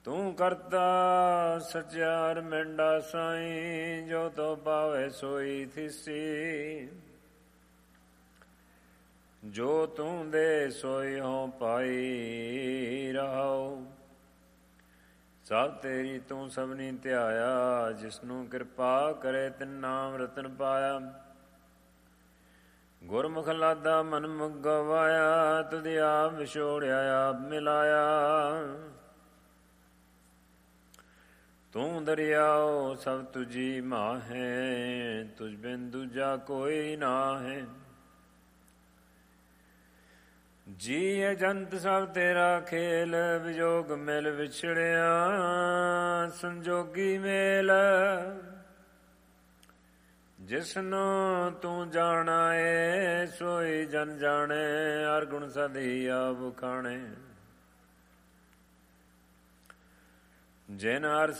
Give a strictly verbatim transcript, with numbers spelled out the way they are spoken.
ਤੂੰ ਕਰਤਾ ਸਚਿਆਰ ਮੈਂਡਾ ਸਾਈਂ, ਜੋ ਤੋ ਪਾਵੇ ਸੋਈ ਥਿਸੀ। ਜੋ ਤੂੰ ਦੇ ਸੋਈ ਹੋਂ ਪਾਈ ਰਹਾਉ। ਸਭ ਤੇਰੀ ਤੂੰ ਸਭਨੀ ਧਿਆਇਆ, ਜਿਸਨੂੰ ਕਿਰਪਾ ਕਰੇ ਤਿਨ ਨਾਮ ਰਤਨ ਪਾਇਆ। ਗੁਰਮੁਖ ਲਾਦਾ ਮਨ ਮੁਖ ਗਵਾਇਆ, ਤੁਧ ਆਪ ਵਿਛੋੜਿਆ ਆਪ ਮਿਲਾਇਆ। ਤੂੰ ਦਰਿਆਓ ਸਭ ਤੁਝੀ ਮਾਹੇ, ਤੁਝ ਬਿਨ ਦੂਜਾ ਕੋਈ ਨਾਹੇ। ਜੀ ਜੰਤ ਸਭ ਤੇਰਾ ਖੇਲ, ਵਿਜੋਗ ਮਿਲ ਵਿਛੜਿਆ ਸੰਜੋਗੀ ਮੇਲ। ਜਿਸਨੂੰ ਤੂੰ ਜਾਣਾ ਏ, ਸੋਈ ਜਨ ਜਾਣੇ, ਹਰ ਗੁਣ ਸਦੀ ਆਪ ਖਾਣੇ। ਜਿਨ ਹਰ